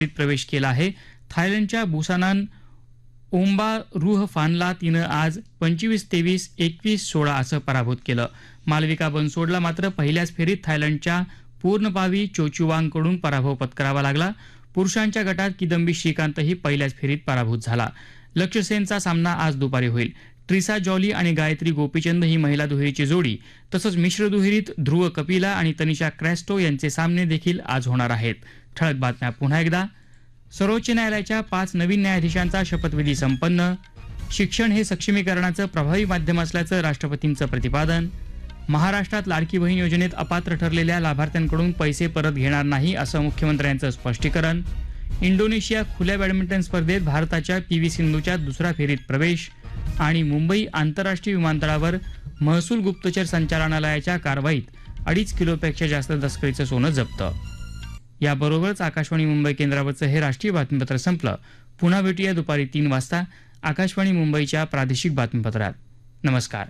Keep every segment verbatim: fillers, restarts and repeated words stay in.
प्रवेश केला आहे. थायलंडच्या बुसानान ओम्बारुहफानला तिनं आज पंचवीस तेवीस एकवीस सोळा असं पराभूत केलं. मालविका बनसोडला मात्र पहिल्याच फेरीत थायलंडच्या पूर्णपावी चोचुवांगकडून पराभव पत्करावा लागला. पुरुषांच्या गटात किदंबी श्रीकांतही पहिल्याच फेरीत पराभूत झाला. लक्ष्य सेनचा सामना आज दुपारी होईल. ट्रिसा जॉली आणि गायत्री गोपीचंद ही महिला दुहेरीची जोडी तसंच मिश्र दुहेरीत ध्रुव कपिला आणि तनिषा क्रॅस्टो यांचे सामने देखील आज होणार आहेत. ठळक बातम्या पुन्हा एकदा. सर्वोच्च न्यायालयाच्या पाच नवीन न्यायाधीशांचा शपथविधी संपन्न. शिक्षण हे सक्षमीकरणाचं प्रभावी माध्यम असल्याचं राष्ट्रपतींचं प्रतिपादन. महाराष्ट्रात लाडकी बहीण योजनेत अपात्र ठरलेल्या लाभार्थ्यांकडून पैसे परत घेणार नाही असं मुख्यमंत्र्यांचं स्पष्टीकरण. इंडोनेशिया खुल्या बॅडमिंटन स्पर्धेत भारताच्या पी व्ही सिंधूच्या दुसऱ्या फेरीत प्रवेश. आणि मुंबई आंतरराष्ट्रीय विमानतळावर महसूल गुप्तचर संचालनालयाच्या कारवाईत अडीच किलोपेक्षा जास्त तस्करीचं सोनं जप्त. याबरोबरच आकाशवाणी मुंबई केंद्रावरचं हे राष्ट्रीय बातमीपत्र संपलं. पुन्हा भेटूया दुपारी तीन वाजता आकाशवाणी मुंबईच्या प्रादेशिक बातमीपत्रात. नमस्कार.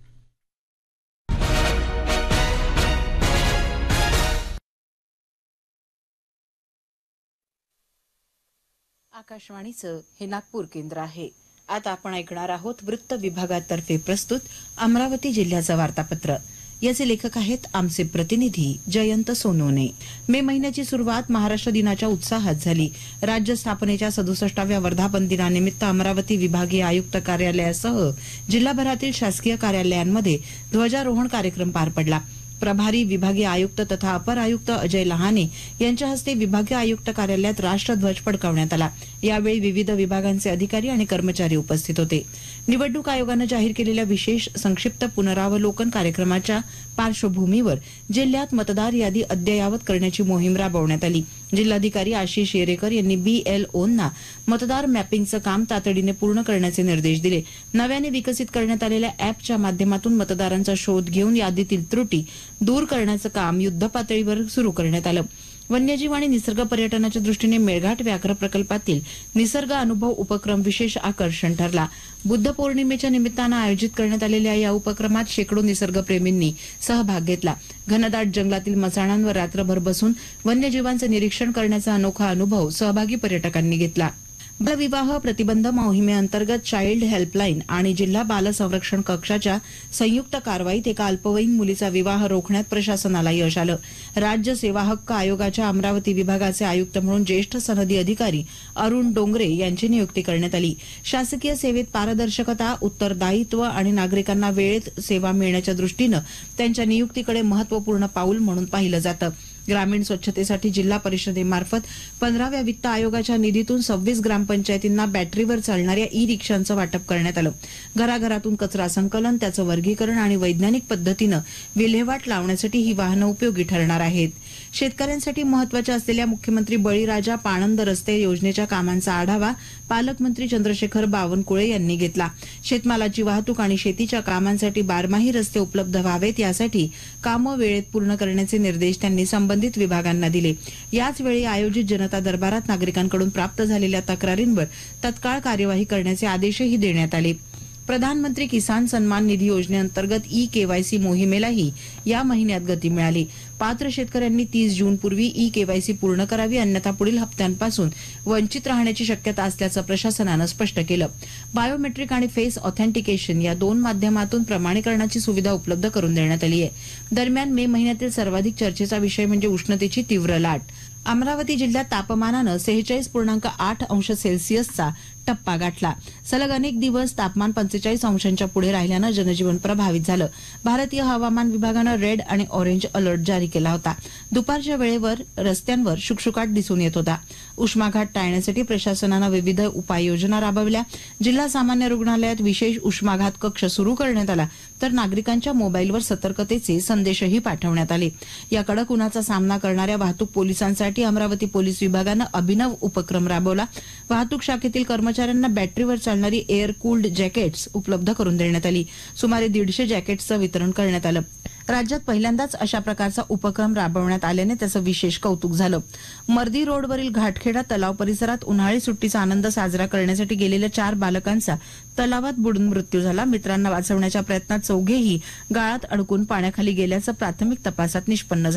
आकाशवाणीचं हे नागपूर केंद्र आहे. आता आपण ऐकणार आहोत वृत्त विभागातर्फे प्रस्तुत अमरावती जिल्ह्याचं वार्तापत्र. याचे लेखक आहेत आमचे प्रतिनिधी जयंत सोनवणे. मे महिन्याची सुरुवात महाराष्ट्र दिनाच्या उत्साहात झाली. राज्य स्थापनेच्या सदुसष्टाव्या वर्धापन दिनानिमित्त अमरावती विभागीय आयुक्त कार्यालयासह जिल्हाभरातील शासकीय कार्यालयांमध्ये ध्वजारोहण कार्यक्रम पार पडला. प्रभारी विभागीय आयुक्त तथा अपर आयुक्त अजय लहाने यांच्या हस्ते विभागीय आयुक्त कार्यालयात राष्ट्रध्वज फडकावण्यात आला. यावेळी विविध विभागांचे अधिकारी आणि कर्मचारी उपस्थित होते. निवडणूक आयोगानं जाहीर केलेल्या विशेष संक्षिप्त पुनरावलोकन कार्यक्रमाच्या पार्श्वभूमीवर जिल्ह्यात मतदार यादी अद्ययावत करण्याची मोहीम राबवण्यात आली. जिल्हाधिकारी आशिष येरेकर यांनी बीएलओंना मतदार मॅपिंगचं काम तातडीने पूर्ण करण्याचे निर्देश दिले. नव्याने विकसित करण्यात आलेल्या अॅपच्या माध्यमातून मतदारांचा शोध घेऊन यादीतील त्रुटी दूर करण्याचं काम युद्धपातळीवर सुरू करण्यात आलं. वन्यजीव आणि निसर्ग पर्यटनाच्या दृष्टीने मेळघाट व्याघ्र प्रकल्पातील निसर्ग अनुभव उपक्रम विशेष आकर्षण ठरला. बुद्ध पौर्णिमेच्या निमित्तानं आयोजित करण्यात आलेल्या या उपक्रमात शेकडो निसर्गप्रेमींनी सहभाग घेतला. घनदाट जंगलातील मचाणांवर रात्रभर बसून वन्यजीवांचं निरीक्षण करण्याचा अनोखा अनुभव सहभागी पर्यटकांनी घेतला. बालविवाह प्रतिबंध मोहिमेअंतर्गत चाइल्ड हेल्पलाईन आणि जिल्हा बाल संरक्षण कक्षाच्या संयुक्त कारवाईत एका अल्पवयीन मुलीचा विवाह रोखण्यात प्रशासनाला यश आलं. राज्य सेवा हक्क आयोगाच्या अमरावती विभागाचे आयुक्त म्हणून ज्येष्ठ सनदी अधिकारी अरुण डोंगरे यांची नियुक्ती करण्यात आली. शासकीय सेवेत पारदर्शकता, उत्तरदायित्व आणि नागरिकांना वेळेत सेवा मिळण्याच्या दृष्टीनं त्यांच्या नियुक्तीकडे महत्वपूर्ण पाऊल म्हणून पाहिलं जातं. ग्रामीण स्वच्छतेसाठी जिल्हा परिषदेमार्फत पंधराव्या वित्त आयोगाच्या निधीतून सव्वीस ग्रामपंचायतींना बॅटरीवर चालणाऱ्या ई रिक्षांचं वाटप करण्यात आलं. घराघरातून कचरा संकलन, त्याचं वर्गीकरण आणि वैज्ञानिक पद्धतीनं विल्हेवाट लावण्यासाठी ही वाहनं उपयोगी ठरणार आहेत. शेतकऱ्यांसाठी महत्वाच्या असलेल्या मुख्यमंत्री बळीराजा पाणंद रस्ते योजनेच्या कामांचा आढावा पालकमंत्री चंद्रशेखर बावनकुळे यांनी घेतला. शेतमालाची वाहतूक आणि शेतीच्या कामांसाठी बारमाही रस्ते उपलब्ध व्हावेत यासाठी कामं वेळेत पूर्ण करण्याचे निर्देश त्यांनी संबंधित विभागांना दिले. याचवेळी आयोजित जनता दरबारात नागरिकांकडून प्राप्त झालेल्या तक्रारींवर तत्काळ कार्यवाही करण्याचे आदेशही देण्यात आले. प्रधानमंत्री किसान सन्मान निधी योजनेअंतर्गत ई केवायसी मोहिमेलाही या महिन्यात गती मिळाली. पात्र शेतकऱ्यांनी तीस जून पूर्वी ई केवायसी पूर्ण करावी, अन्यथा पुढील हप्त्यांपासून वंचित राहण्याची शक्यता असल्याचं प्रशासनानं स्पष्ट केलं. बायोमेट्रिक आणि फेस ऑथेंटिकेशन या दोन माध्यमातून प्रमाणीकरणाची सुविधा उपलब्ध करून देण्यात आली आहे. दरम्यान मे महिन्यातील सर्वाधिक चर्चेचा विषय म्हणजे उष्णतेची तीव्र लाट. अमरावती जिल्ह्यात तापमानानं सेहेचाळीस पूर्णांक आठ अंश सेल्सिअसचा टप्पा गाठला. सलग अनेक दिवस तापमान पंचेचाळीस अंशांच्या पुढे राहिल्यानं जनजीवन प्रभावित झालं. भारतीय हवामान विभागानं रेड आणि ऑरेंज अलर्ट जारी केला होता. दुपारच्या वेळेवर रस्त्यांवर शुकशुकाट दिसून येत होता. उष्माघात टाळण्यासाठी प्रशासनानं विविध उपाययोजना राबवल्या. जिल्हा सामान्य रुग्णालयात विशेष उष्माघात कक्ष सुरू करण्यात आला, तर नागरिकांच्या मोबाईलवर सतर्कतेचे संदेशही पाठवण्यात आले. या कडक उन्हाचा सामना करणाऱ्या वाहतूक पोलिसांसाठी अमरावती पोलीस विभागानं अभिनव उपक्रम राबवला. वाहतूक शाखेतील कर्मचाऱ्यांना बॅटरीवर चालणारी एअर कूल्ड जॅकेट्स उपलब्ध करून देण्यात आली. सुमारे दीडशे जॅकेट्सचं वितरण करण्यात आलं. राज्यात पहिल्यांदाच अशा प्रकारचा उपक्रम राबवण्यात आल्याने त्याचं विशेष कौतुक झालं. मर्दी रोडवरील घाटखेडा तलाव परिसरात उन्हाळी सुट्टीचा आनंद साजरा करण्यासाठी गेलेल्या चार बालकांचा तलावात बुडून मृत्यू झाला. मित्रांना वाचवण्याच्या प्रयत्नात चौघेही गाळात अडकून पाण्याखाली गेल्याचं प्राथमिक तपासात निष्पन्न झालं.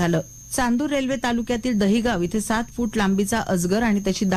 चांदूर रेल्वे तालुक्यातील दहिगाव इथे सात फूट लांबीचा अजगर आणि त्याची